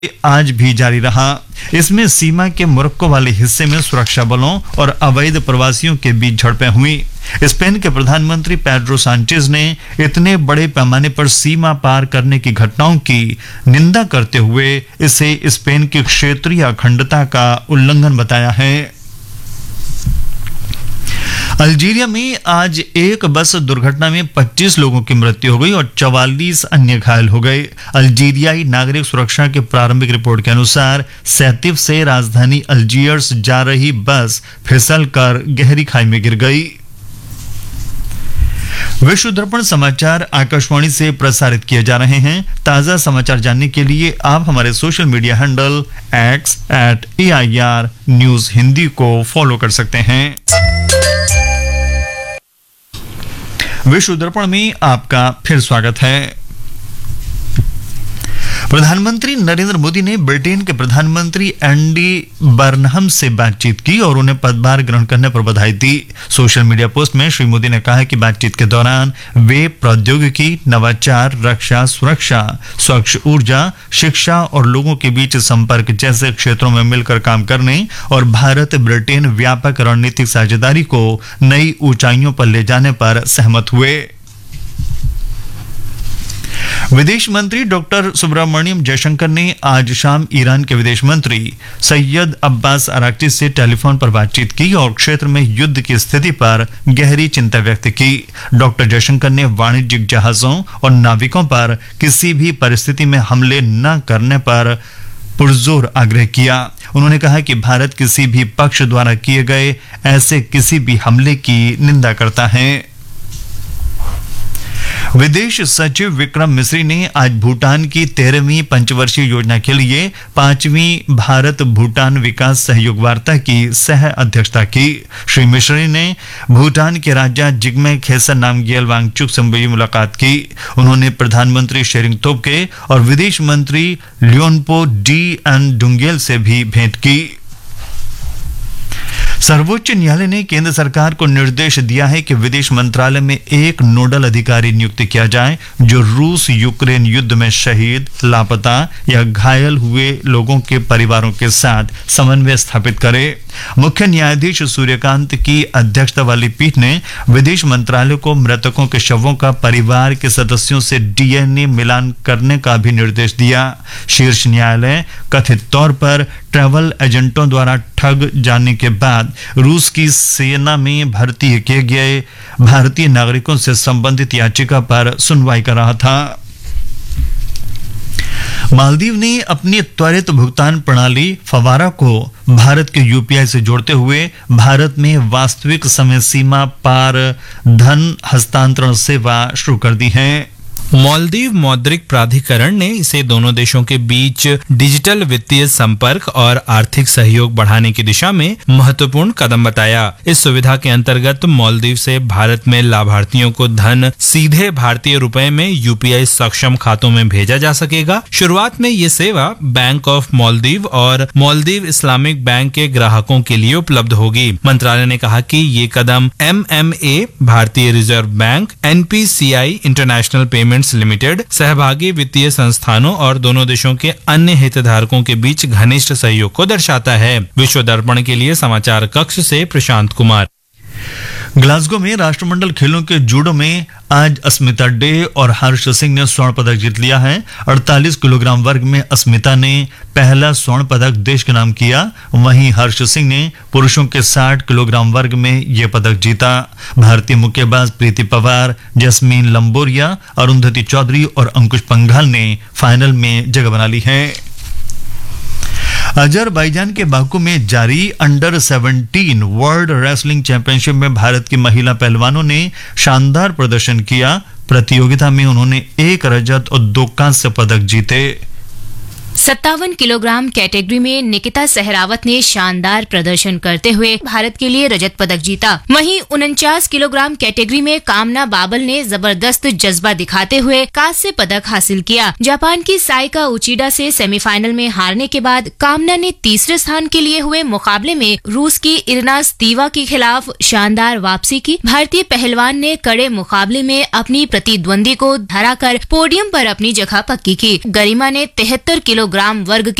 आज भी जारी रहा। इसमें सीमा के मोरक्को वाले हिस्से में सुरक्षा बलों और अवैध प्रवासियों के बीच झड़पें हुई। स्पेन के प्रधानमंत्री पेड्रो सांचेज ने इतने बड़े पैमाने पर सीमा पार करने की घटनाओं की निंदा करते हुए इसे स्पेन की क्षेत्रीय अखंडता का उल्लंघन बताया है। अल्जीरिया में आज एक बस दुर्घटना में 25 लोगों की मृत्यु हो गई और 44 अन्य घायल हो गए। अल्जीरियाई नागरिक सुरक्षा की प्रारंभिक रिपोर्ट के अनुसार सैतिफ से राजधानी अल्जियर्स जा रही बस फिसलकर गहरी खाई में गिर गई। विश्व दर्पण समाचार आकाशवाणी से प्रसारित किए जा रहे हैं। ताजा समाचार जानने के लिए आप हमारे social media handle x@AIR news Hindi को फॉलो कर सकते हैं। विश्व दर्पण में आपका फिर स्वागत है। प्रधानमंत्री नरेंद्र मोदी ने ब्रिटेन के प्रधानमंत्री एंडी बर्नहम से बातचीत की और उन्हें पदभार ग्रहण करने पर बधाई दी। सोशल मीडिया पोस्ट में श्री मोदी ने कहा कि बातचीत के दौरान वे प्रौद्योगिकी, नवाचार, रक्षा, सुरक्षा, स्वच्छ ऊर्जा, शिक्षा और लोगों के बीच संपर्क जैसे क्षेत्रों में मिलकर काम करने और भारत ब्रिटेन व्यापक रणनीतिक साझेदारी को नई ऊंचाइयों पर ले जाने पर सहमत हुए। विदेश मंत्री डॉक्टर सुब्रमण्यम जयशंकर ने आज शाम ईरान के विदेश मंत्री सैयद अब्बास अराक्ची से टेलीफोन पर बातचीत की और क्षेत्र में युद्ध की स्थिति पर गहरी चिंता व्यक्त की। डॉक्टर जयशंकर ने वाणिज्यिक जहाजों और नाविकों पर किसी भी परिस्थिति में हमले न करने पर पुरजोर आग्रह किया। उन्होंने कहा कि भारत किसी भी पक्ष द्वारा किए गए ऐसे किसी भी हमले की निंदा करता है। विदेश सचिव विक्रम मिस्री ने आज भूटान की 13वीं पंचवर्षीय योजना के लिए 5वीं भारत भूटान विकास सहयोग वार्ता की सह अध्यक्षता की। श्री मिस्री ने भूटान के राजा जिग्मे खेसर नामग्याल वांगचुक से भी मुलाकात की। उन्होंने प्रधानमंत्री शेरिंग तोब्गे और विदेश मंत्री लियोनपो डी.एन. डुंगेल से भी भेंट की। सर्वोच्च न्यायालय ने केंद्र सरकार को निर्देश दिया है कि विदेश मंत्रालय में एक नोडल अधिकारी नियुक्त किया जाए जो रूस यूक्रेन युद्ध में शहीद, लापता या घायल हुए लोगों के परिवारों के साथ समन्वय स्थापित करे। मुख्य न्यायाधीश सूर्यकांत की अध्यक्षता वाली पीठ ने विदेश मंत्रालय को मृतकों के शवों का परिवार के सदस्यों से डीएनए मिलान करने का भी निर्देश दिया। शीर्ष न्यायालय कथित तौर पर ट्रैवल एजेंटों द्वारा ठग जाने के बाद रूस की सेना में भर्ती किए गए भारतीय नागरिकों से संबंधित याचिका पर सुनवाई कर रहा था। मालदीव ने अपनी त्वरित भुगतान प्रणाली फवारा को भारत के यूपीआई से जोड़ते हुए भारत में वास्तविक समय सीमा पार धन हस्तांतरण सेवा शुरू कर दी है। मालदीव मौद्रिक प्राधिकरण ने इसे दोनों देशों के बीच डिजिटल वित्तीय संपर्क और आर्थिक सहयोग बढ़ाने की दिशा में महत्वपूर्ण कदम बताया। इस सुविधा के अंतर्गत मालदीव से भारत में लाभार्थियों को धन सीधे भारतीय रुपए में यूपीआई सक्षम खातों में भेजा जा सकेगा। शुरुआत में ये सेवा बैंक ऑफ मालदीव और मालदीव इस्लामिक बैंक के ग्राहकों के लिए उपलब्ध होगी। मंत्रालय ने कहा कि ये कदम MMA, भारतीय reserve bank, NPCI international payment limited, सहभागी वित्तीय संस्थानों और दोनों देशों के अन्य हितधारकों के बीच घनिष्ठ सहयोग को दर्शाता है। विश्व दर्पण के लिए समाचार कक्ष से प्रशांत कुमार। ग्लासगो में राष्ट्रमंडल खेलों के जूडो में आज अस्मिता डे और हर्ष सिंह ने स्वर्ण पदक जीत लिया है। 48 किलोग्राम वर्ग में अस्मिता ने पहला स्वर्ण पदक देश के नाम किया, वहीं हर्ष सिंह ने पुरुषों के 60 किलोग्राम वर्ग में यह पदक जीता। भारतीय मुक्केबाज प्रीति पवार, जैस्मीन लंबोरिया, अरुंधति चौधरी और अंकुश पंघाल ने फाइनल में जगह बना ली है। अजरबैजान के बाकू में जारी अंडर 17 वर्ल्ड रेसलिंग चैंपियनशिप में भारत की महिला पहलवानों ने शानदार प्रदर्शन किया। प्रतियोगिता में उन्होंने 1 रजत और 2 कांस्य पदक जीते। 57 किलोग्राम कैटेगरी में निकिता सहरावत ने शानदार प्रदर्शन करते हुए भारत के लिए रजत पदक जीता। वहीं 49 किलोग्राम कैटेगरी में कामना बाबल ने जबरदस्त जज्बा दिखाते हुए कांस्य पदक हासिल किया। जापान की साइका उचिडा से सेमीफाइनल में हारने के बाद कामना ने तीसरे स्थान के लिए हुए मुकाबले में रूस की इरिना स्तीवा के खिलाफ शानदार वापसी की। भारतीय पहलवान ने कड़े मुकाबले में अपनी प्रतिद्वंदी को हराकर पोडियम पर अपनी जगह पक्की की। गरिमा ने 73 किलोग्राम किलोग्राम वर्ग